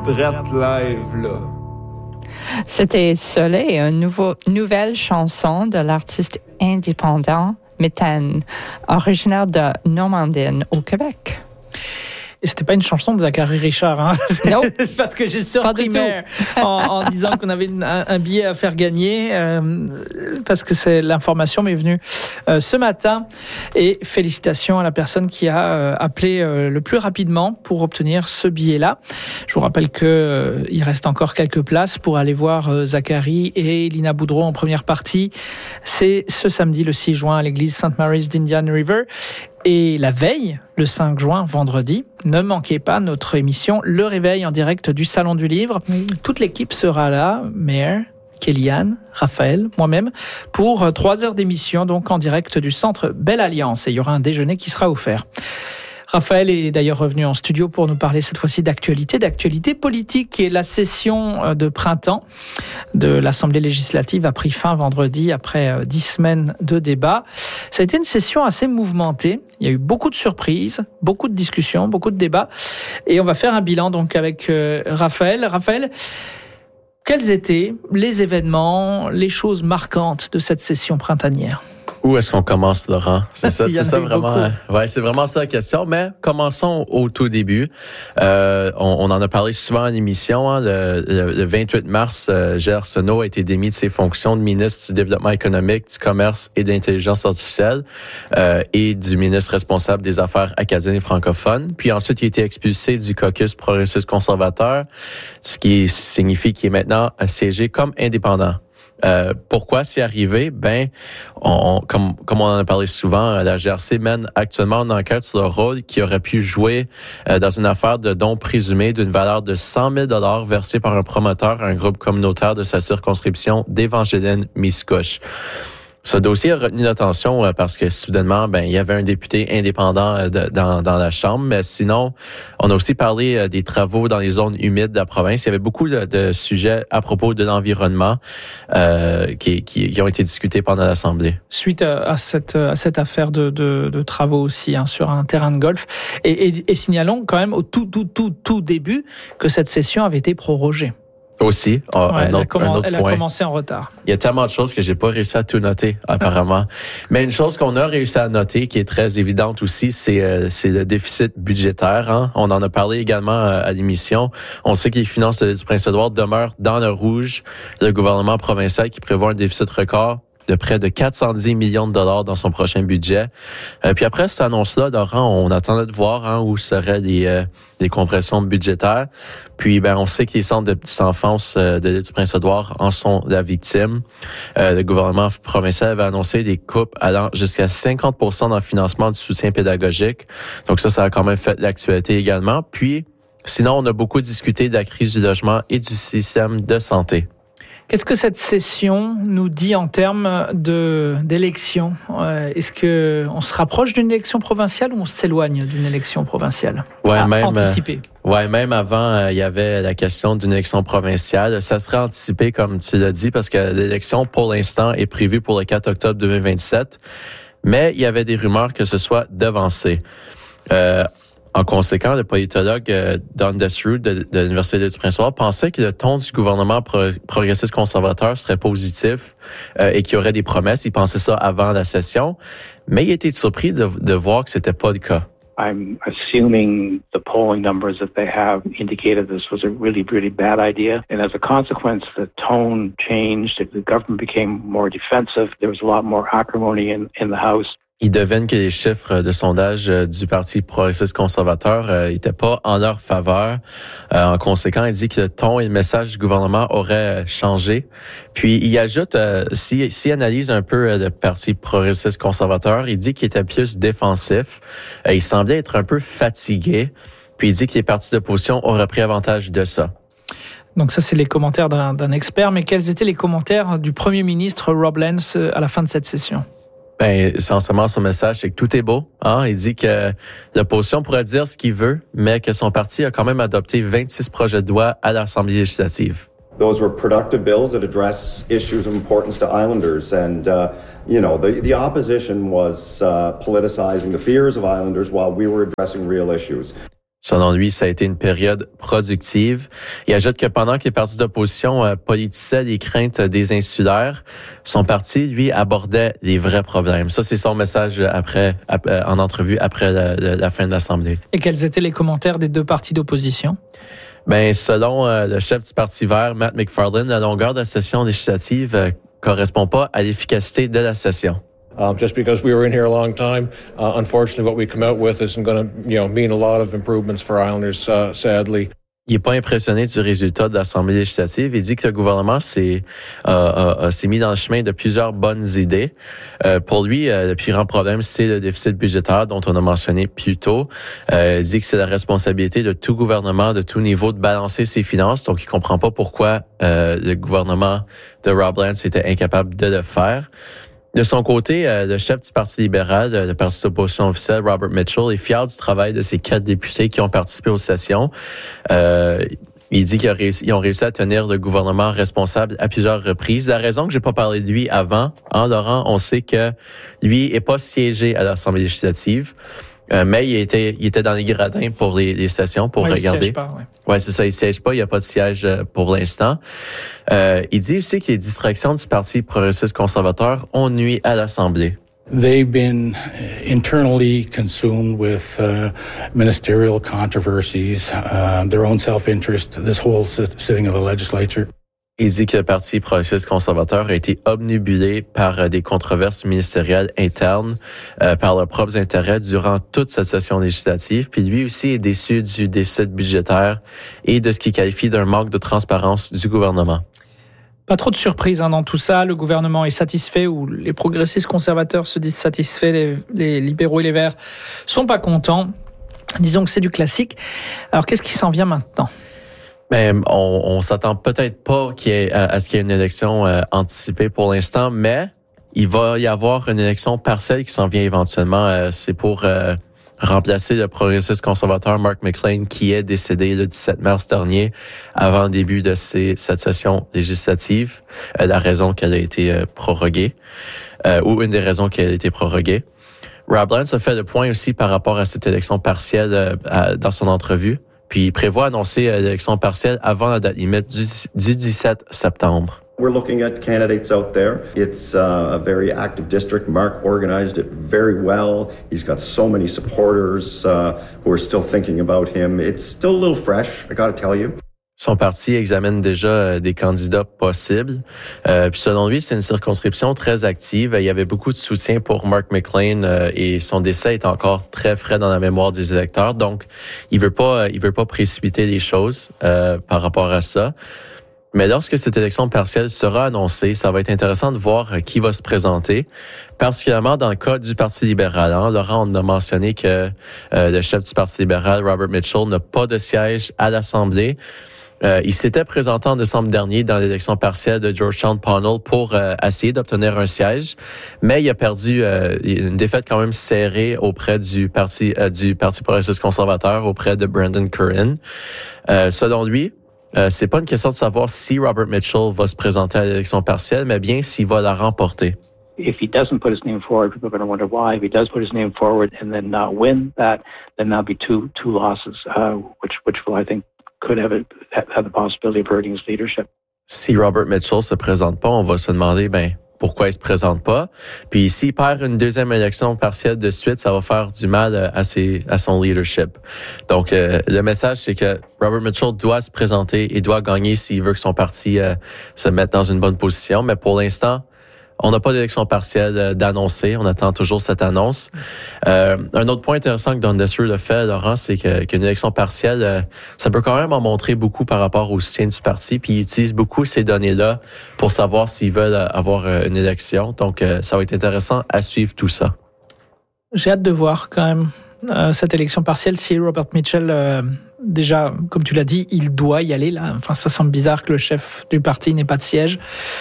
drette live, là. C'était Soleil, une nouvelle chanson de l'artiste indépendant Mitaine, originaire de Normandie, au Québec. Et c'était pas une chanson de Zachary Richard, hein? Non. Parce que j'ai surpris en disant qu'on avait un billet à faire gagner, parce que l'information m'est venue ce matin. Et félicitations à la personne qui a appelé le plus rapidement pour obtenir ce billet-là. Je vous rappelle que il reste encore quelques places pour aller voir Zachary et Lina Boudreau en première partie. C'est ce samedi, le 6 juin, à l'église St. Mary's d'Indian River. Et la veille, le 5 juin, vendredi, ne manquez pas notre émission Le Réveil en direct du Salon du Livre. Oui. Toute l'équipe sera là, Mère, Kéliane, Raphaël, moi-même, pour 3 heures d'émission, donc en direct du centre Belle Alliance. Et il y aura un déjeuner qui sera offert. Raphaël est d'ailleurs revenu en studio pour nous parler cette fois-ci d'actualité politique. Et la session de printemps de l'Assemblée législative a pris fin vendredi après 10 semaines de débat. Ça a été une session assez mouvementée. Il y a eu beaucoup de surprises, beaucoup de discussions, beaucoup de débats. Et on va faire un bilan donc avec Raphaël. Raphaël, quels étaient les événements, les choses marquantes de cette session printanière ? Où est-ce qu'on commence, Laurent? C'est ça, c'est ça vraiment. Ouais, c'est vraiment ça la question. Mais commençons au tout début. On en a parlé souvent en émission. Hein, le 28 mars, Gilles Arsenault a été démis de ses fonctions de ministre du Développement économique, du Commerce et de l'Intelligence artificielle et du ministre responsable des Affaires acadiennes et francophones. Puis ensuite, il a été expulsé du caucus progressiste conservateur, ce qui signifie qu'il est maintenant assiégé comme indépendant. Pourquoi c'est arrivé? Comme on en a parlé souvent, la GRC mène actuellement une enquête sur le rôle qui aurait pu jouer dans une affaire de dons présumés d'une valeur de 100 000 versés par un promoteur à un groupe communautaire de sa circonscription d'Évangéline-Miscouche. Ce dossier a retenu l'attention parce que soudainement, il y avait un député indépendant dans la Chambre. Mais sinon, on a aussi parlé des travaux dans les zones humides de la province. Il y avait beaucoup de sujets à propos de l'environnement qui ont été discutés pendant l'Assemblée. Suite à cette affaire de travaux aussi sur un terrain de golf. Et signalons quand même au tout début que cette session avait été prorogée. Aussi, un autre point. Elle a commencé en retard. Il y a tellement de choses que j'ai pas réussi à tout noter, apparemment. Mais une chose qu'on a réussi à noter, qui est très évidente aussi, c'est le déficit budgétaire. Hein. On en a parlé également à l'émission. On sait que les finances du Prince-Édouard demeurent dans le rouge. Le gouvernement provincial qui prévoit un déficit record de près de 410 millions de dollars dans son prochain budget. Puis après cette annonce-là, Laurent, on attendait de voir où seraient les compressions budgétaires. Puis on sait que les centres de petite enfance de l'île du Prince-Édouard en sont la victime. Le gouvernement provincial avait annoncé des coupes allant jusqu'à 50% dans le financement du soutien pédagogique. Donc ça a quand même fait l'actualité également. Puis sinon, on a beaucoup discuté de la crise du logement et du système de santé. Qu'est-ce que cette session nous dit en termes d'élection? Est-ce qu'on se rapproche d'une élection provinciale ou on s'éloigne d'une élection provinciale? Anticipée. Même avant, il y avait la question d'une élection provinciale. Ça serait anticipé, comme tu l'as dit, parce que l'élection, pour l'instant, est prévue pour le 4 octobre 2027. Mais il y avait des rumeurs que ce soit devancé. En conséquent, le politologue Don Desrude de l'Université du Prince-Édouard pensait que le ton du gouvernement progressiste conservateur serait positif et qu'il y aurait des promesses. Il pensait ça avant la session, mais il était surpris de voir que c'était pas le cas. I'm assuming the polling numbers that they have indicated this was a really, really bad idea. And as a consequence, the tone changed. The government became more defensive. There was a lot more acrimony in the House. Il devine que les chiffres de sondage du Parti progressiste conservateur n'étaient pas en leur faveur. En conséquent, il dit que le ton et le message du gouvernement auraient changé. Puis, il ajoute, s'il analyse un peu le Parti progressiste conservateur, il dit qu'il était plus défensif. Il semblait être un peu fatigué. Puis, il dit que les partis d'opposition auraient pris avantage de ça. Donc ça, c'est les commentaires d'un expert. Mais quels étaient les commentaires du premier ministre Rob Lance à la fin de cette session? Essentiellement, son message, c'est que tout est beau. Hein? Il dit que l'opposition pourrait dire ce qu'il veut, mais que son parti a quand même adopté 26 projets de loi à l'Assemblée législative. Those were productive bills that address issues of importance to Islanders. And, the opposition was politicizing the fears of Islanders while we were addressing real issues. Selon lui, ça a été une période productive. Il ajoute que pendant que les partis d'opposition politissaient les craintes des insulaires, son parti, lui, abordait les vrais problèmes. Ça, c'est son message en entrevue après la fin de l'Assemblée. Et quels étaient les commentaires des deux partis d'opposition? Selon le chef du Parti vert, Matt McFarlane, la longueur de la session législative correspond pas à l'efficacité de la session. Just because we were in here a long time, unfortunately, what we come out with isn't going to, mean a lot of improvements for Islanders, sadly. Il n'est pas impressionné du résultat de l'Assemblée législative. Il dit que le gouvernement s'est mis dans le chemin de plusieurs bonnes idées. Pour lui, le plus grand problème, c'est le déficit budgétaire dont on a mentionné plus tôt. Il dit que c'est la responsabilité de tout gouvernement, de tout niveau, de balancer ses finances. Donc, il comprend pas pourquoi le gouvernement de Rob Lance était incapable de le faire. De son côté, le chef du Parti libéral, le parti d'opposition officiel, Robert Mitchell, est fier du travail de ses 4 députés qui ont participé aux sessions. Il dit qu'ils ont réussi à tenir le gouvernement responsable à plusieurs reprises. La raison que j'ai pas parlé de lui avant, Laurent, on sait que lui est pas siégé à l'Assemblée législative. Mais il était dans les gradins pour les sessions pour regarder. Il siège pas, Ouais, c'est ça, il siège pas, il n'y a pas de siège pour l'instant. Il dit aussi que les distractions du Parti progressiste conservateur ont nuit à l'Assemblée. They've been internally consumed with ministerial controversies, their own self-interest, this whole sitting of the legislature. Il dit que le Parti progressiste conservateur a été obnubilé par des controverses ministérielles internes, par leurs propres intérêts durant toute cette session législative. Puis lui aussi est déçu du déficit budgétaire et de ce qu'il qualifie d'un manque de transparence du gouvernement. Pas trop de surprises dans tout ça. Le gouvernement est satisfait, ou les progressistes conservateurs se disent satisfaits. Les libéraux et les verts sont pas contents. Disons que c'est du classique. Alors qu'est-ce qui s'en vient maintenant? On s'attend peut-être pas à ce qu'il y ait une élection anticipée pour l'instant, mais il va y avoir une élection partielle qui s'en vient éventuellement. C'est pour remplacer le progressiste conservateur Mark McLean qui est décédé le 17 mars dernier avant le début de cette session législative. La raison qu'elle a été proroguée, ou une des raisons qu'elle a été proroguée. Rob Lance a fait le point aussi par rapport à cette élection partielle dans son entrevue. Puis il prévoit annoncer l'élection partielle avant la date limite du 17 septembre. We're looking at candidates out there. It's a very active district. Mark organized it very well. He's got so many supporters who are still thinking about him. It's still a little fresh, I gotta tell you. Son parti examine déjà des candidats possibles. Puis selon lui, c'est une circonscription très active. Il y avait beaucoup de soutien pour Mark McLean et son décès est encore très frais dans la mémoire des électeurs. Donc, il veut pas précipiter les choses par rapport à ça. Mais lorsque cette élection partielle sera annoncée, ça va être intéressant de voir qui va se présenter, particulièrement dans le cas du Parti libéral. Laurent, on a mentionné que le chef du Parti libéral, Robert Mitchell, n'a pas de siège à l'Assemblée. Il s'était présenté en décembre dernier dans l'élection partielle de Georgetown Pownell pour essayer d'obtenir un siège, mais il a perdu une défaite quand même serrée auprès du Parti progressiste conservateur, auprès de Brendan Curran. Selon lui, c'est pas une question de savoir si Robert Mitchell va se présenter à l'élection partielle, mais bien s'il va la remporter. If he doesn't put his name forward, people are going to wonder why. If he does put his name forward and then not win that, then that'll be two losses, which will, I think, could have the possibility of hurting his leadership. Si Robert Mitchell se présente pas, on va se demander, pourquoi il se présente pas. Puis s'il perd une deuxième élection partielle de suite, ça va faire du mal à son leadership. Donc, le message, c'est que Robert Mitchell doit se présenter et doit gagner s'il veut que son parti se mette dans une bonne position. Mais pour l'instant, on n'a pas d'élection partielle d'annoncer. On attend toujours cette annonce. Un autre point intéressant que Don Destrer le fait, Laurent, c'est qu'une élection partielle, ça peut quand même en montrer beaucoup par rapport au soutien du parti. Puis il utilise beaucoup ces données-là pour savoir s'ils veulent avoir une élection. Donc, ça va être intéressant à suivre tout ça. J'ai hâte de voir quand même cette élection partielle. Si Robert Mitchell, déjà, comme tu l'as dit, il doit y aller là. Enfin, ça semble bizarre que le chef du parti n'ait pas de siège.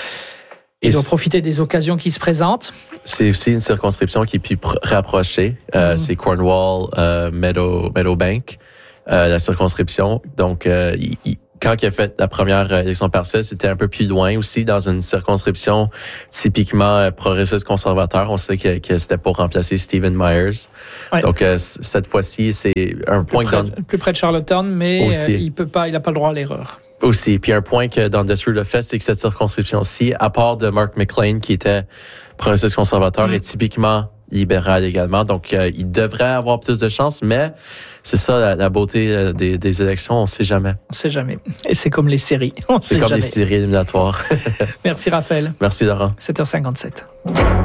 Il doit profiter des occasions qui se présentent. C'est aussi une circonscription qui est plus rapprochée. C'est Cornwall, Meadowbank, la circonscription. Donc, quand il a fait la première élection partielle, c'était un peu plus loin aussi, dans une circonscription typiquement progressiste conservateur. On sait que c'était pour remplacer Stephen Myers. Ouais. Donc, cette fois-ci, c'est un point plus près de Charlottetown, mais il n'a pas le droit à l'erreur. Aussi. Puis un point que dans Deathrow a fait, c'est que cette circonscription-ci, à part de Mark McLean, qui était progressiste conservateur, est typiquement libéral également. Donc, il devrait avoir plus de chance, mais c'est ça la beauté des élections, on ne sait jamais. On ne sait jamais. Et c'est comme les séries. C'est comme les séries éliminatoires. Merci Raphaël. Merci Laurent. 7h57.